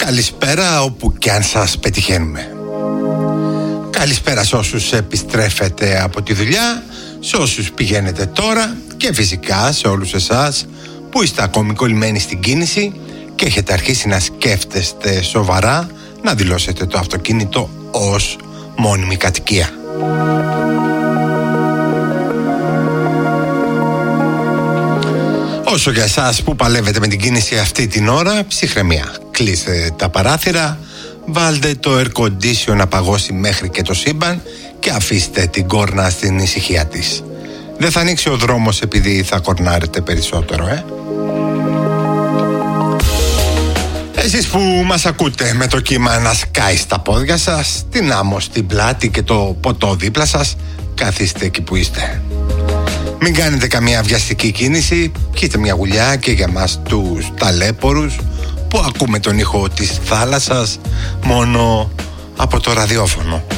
Καλησπέρα όπου κι αν σας πετυχαίνουμε. Καλησπέρα σε όσους επιστρέφετε από τη δουλειά, σε όσους πηγαίνετε τώρα και φυσικά σε όλους εσάς που είστε ακόμη κολλημένοι στην κίνηση και έχετε αρχίσει να σκέφτεστε σοβαρά να δηλώσετε το αυτοκίνητο ως μόνιμη κατοικία. Όσο για εσάς που παλεύετε με την κίνηση αυτή την ώρα, ψυχραιμία. Κλείστε τα παράθυρα, βάλτε το air condition να παγώσει μέχρι και το σύμπαν και αφήστε την κόρνα στην ησυχία της. Δεν θα ανοίξει ο δρόμος επειδή θα κορνάρετε περισσότερο, Εσείς που μας ακούτε με το κύμα να σκάει στα πόδια σας, την άμμο στην πλάτη και το ποτό δίπλα σας, καθίστε εκεί που είστε. Μην κάνετε καμία βιαστική κίνηση, πιείτε μια γουλιά και για μας τους ταλέπορους που ακούμε τον ήχο της θάλασσας μόνο από το ραδιόφωνο.